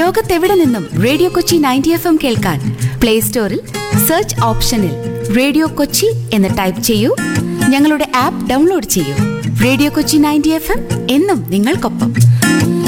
ലോകത്തെവിടെ നിന്നും radio Kochi 90 FM കേൾക്കാൻ പ്ലേ സ്റ്റോറിൽ സെർച്ച് ഓപ്ഷനിൽ റേഡിയോ കൊച്ചി എന്ന് ടൈപ്പ് ചെയ്യൂ. ഞങ്ങളുടെ ആപ്പ് ഡൗൺലോഡ് ചെയ്യൂ. റേഡിയോ കൊച്ചി 90 FM എന്നും നിങ്ങൾക്കൊപ്പം.